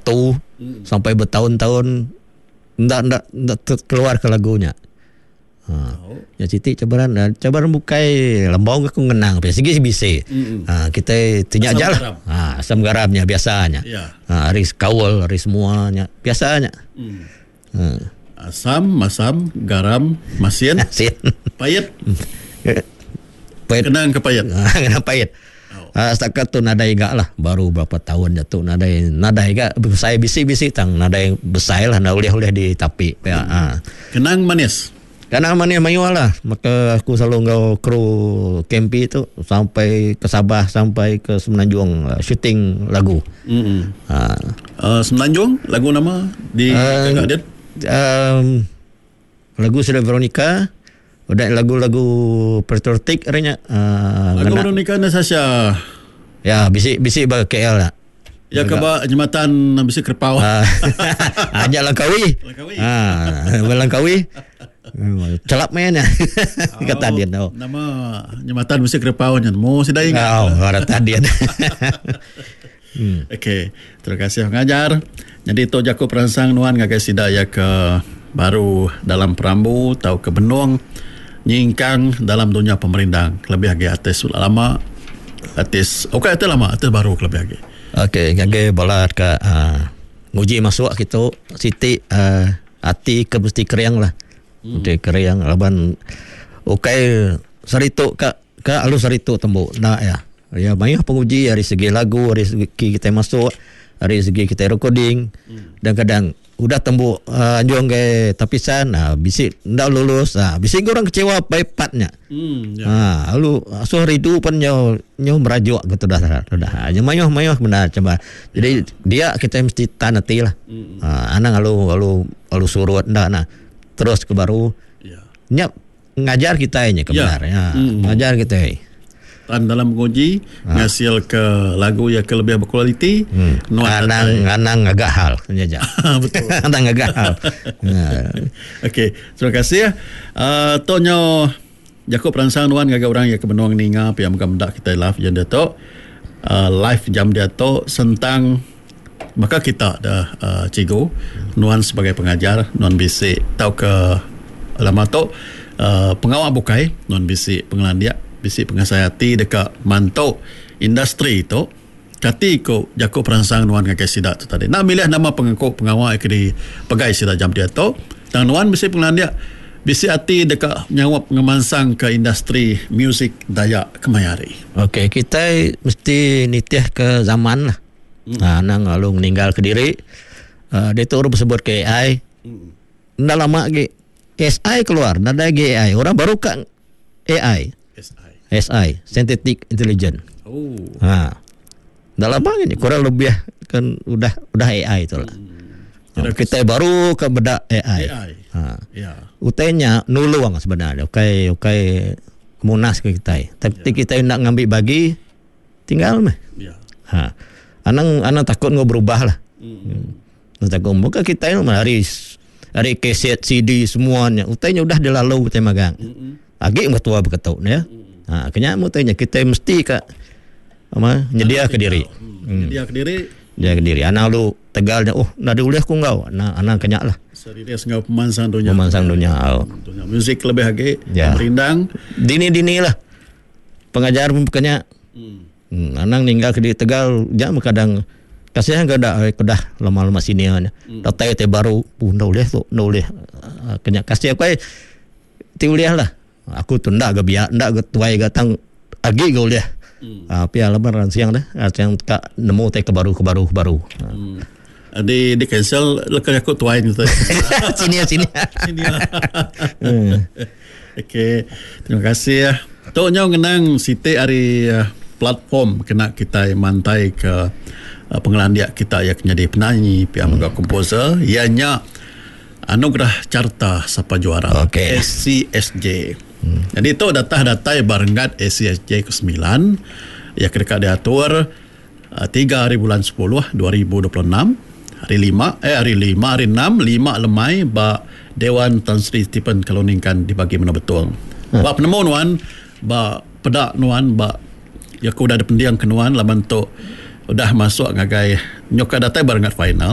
waktu sampai bertahun-tahun ndak keluar ke lagunya. Ya Siti cabaran bukai lambau aku ngenang segi bisi. Kita tinyak aja lah. Asam garamnya biasanya. Hari kaul, hari semuanya biasanya. Masam, garam, masin, payet. Kenang ke payet. Kenang payet. Setakat tu nadai gak lah, baru berapa tahun jatuh nadai gak saya bisi-bisi tang nadai besar lah, oleh di tapi. Kenang manis. Karena mana mayu lah, maka aku selalu ngau kru Kempi tu sampai ke Sabah, sampai ke Semenanjung syuting lagu. Semenanjung lagu nama di Kakak lagu sudah Veronica, udah lagu-lagu patriotik artinya. Lagu Veronica Natasha. Ya, bisi bagi KL lah. Ya kaba jembatan bisi Kerpau. Ajak Langkawi. Langkawi. Celap main ya. Kata dia tahu. Nama jembatan bisi Kerpau nya. Mau sudah ingat. Kata dia. Okey, terima kasih pengajar. Jadi to jaku perangsang nuan ngagai sidaya ke baru dalam perambu tau ke benung nyingkang dalam dunia pemerintah lebih lagi artis lama artis itu lama artis baru lebih lagi. Okey, ngagai balat ke nguji masuk kita Siti hati ke mesti keriang lah. Mesti keriang laban saritu ka alus saritu tembu nak ya. Ya banyak penguji dari segi lagu, dari segi kita masuk, dari segi kita recording, dan kadang udah tembuk anjung ke tapisan, bisik ndak lulus, bisik orang kecewa patnya. Lalu so ridu pun nyo merajuk gitu dah. Hanya mayuh benar coba. Jadi dia kita mesti tanati lah. Anang lalu surut ndak terus ke baru. Nyap ngajar kita nya kebenarnya. Ngajar kita. Dan dalam menguji ngasil ke lagu yang lebih berkualiti anang agak hal saja. Betul. Anang agak hal. Okey, terima kasih tonyo Jakob perangsang nuan agak orang yang kebenuang ninga pihak mendak kita live jam dia tu live jam dia tu sentang maka kita dah cigo nuan sebagai pengajar nuan bisik tahu ke lama tu pengawal bukai nuan bisik pengelandia bisi pengasayati dekat mantau industri itu kati ko Jakob perangsang nuan ngagai sidak tu tadi nak milih nama pengangkut pengawal ke di pegai sidak jam dia tu dan nuan bisi pengelandia bisi hati dekat nyawap ngemansang ke industri muzik Dayak Kemayari. Okey, kita mesti nitih ke zaman lah. Nang lalu meninggal ke diri dia tu orang sebut ke AI ndak lama lagi SI keluar ndak ada AI orang baru kan AI SI, Synthetic Intelligence. Dalam bang ini kurang lebih kan udah AI itulah. Kita baru ke bedak AI. Utainya nuluang sebenarnya. Okay, munas ke kita. Tapi kita nak ngambil bagi tinggal mah. Anang takut ngau berubah lah. Takut muka kita ini hari kaset CD semuanya. Utainya udah dilalu kita magang. Agi betua berketuk ya. Kenya mutanya kita mesti nyedia ke diri. Nyedia ke diri. Anak lu tegalnya nak diulih ku engkau. Anak kenya lah. Serius engkau pemansang dunia. Dunia musik lebih lagi merindang. Dini lah. Pengajar pun kenya. Anak ninggal ke di Tegal jam kadang kasihan kedah lama-lama sini nya. Datai te baru ndak ulih kenya kasih aku tiuliah lah. Aku tu ndak gabiak ndak tuai gatang agi gau dia. Pia lebaran siang dah yang tak nemu te ke baru. Di cancel lekas aku tuai gitu. Sini. Okey, terima kasih ya. Tok nyau ngenang Siti hari platform kena kita mantai ke pengelandia kita yang jadi penyanyi pihak komposer ianya anugerah carta sapa juara SCSJ. Jadi itu data barengat SCSJ ke-9 ya ketika diatur 3 hari bulan 10 2026 hari 6 lemai ba Dewan Tan Sri Stephen Kaluningkan dibagi mana betul. Ba penemu nuan ba pedak nuan ba ya ku dah ada pendiang kenuan laban tu udah masuk ngagai nyoka data barengat final